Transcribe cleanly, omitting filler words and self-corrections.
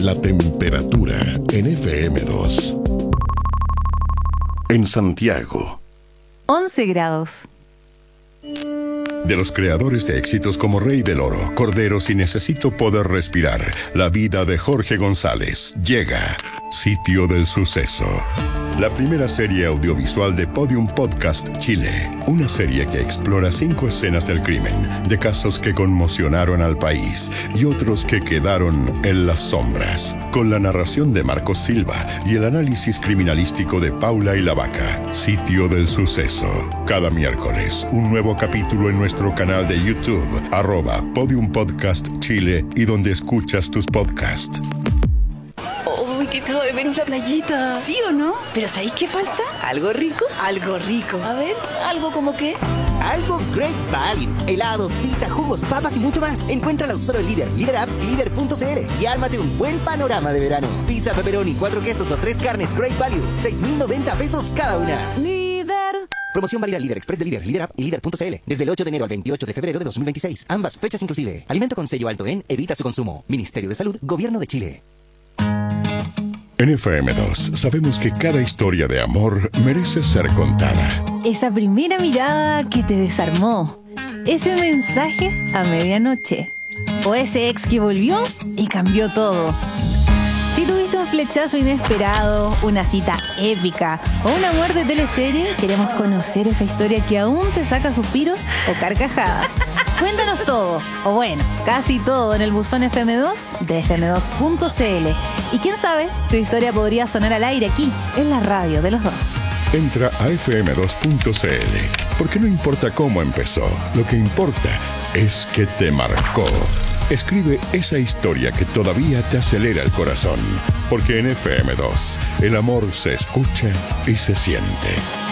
La temperatura en FM2. En Santiago, 11 grados. De los creadores de éxitos como Rey del Oro, Corderos y Necesito Poder Respirar, la vida de Jorge González, llega Sitio del Suceso. La primera serie audiovisual de Podium Podcast Chile. Una serie que explora 5 escenas del crimen, de casos que conmocionaron al país y otros que quedaron en las sombras. Con la narración de Marcos Silva y el análisis criminalístico de Paula y la Vaca. Sitio del Suceso. Cada miércoles, un nuevo capítulo en nuestro canal de YouTube, @Podium Podcast Chile y donde escuchas tus podcasts. Uy, que echaba de menos la playita. ¿Sí o no? ¿Pero sabéis qué falta? ¿Algo rico? Algo rico. A ver, ¿algo como qué? Algo Great Value. Helados, pizza, jugos, papas y mucho más. Encuéntralos solo en Líder, Líder App y Líder.cl. Y ármate un buen panorama de verano. Pizza, pepperoni, 4 quesos o 3 carnes Great Value. 6.090 pesos cada una. Líder. Promoción válida Líder Express de Líder, Líder App y Líder.cl. Desde el 8 de enero al 28 de febrero de 2026. Ambas fechas inclusive. Alimento con sello alto en Evita su consumo. Ministerio de Salud, Gobierno de Chile. En FM2 sabemos que cada historia de amor merece ser contada. Esa primera mirada que te desarmó. Ese mensaje a medianoche. O ese ex que volvió y cambió todo. Si tuviste un flechazo inesperado, una cita épica o un amor de teleserie, queremos conocer esa historia que aún te saca suspiros o carcajadas. Cuéntanos todo, o bueno, casi todo en el buzón FM2 de fm2.cl. Y quién sabe, tu historia podría sonar al aire aquí, en la radio de los dos. Entra a fm2.cl, porque no importa cómo empezó, lo que importa es que te marcó. Escribe esa historia que todavía te acelera el corazón, porque en FM2 el amor se escucha y se siente.